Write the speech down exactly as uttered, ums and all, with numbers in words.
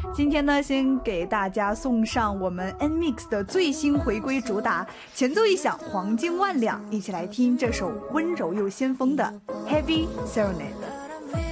今天呢，先给大家送上我们 N Mix 的最新回归主打，前奏一响，黄金万两，一起来听这首温柔又先锋的 Heavy Serenade。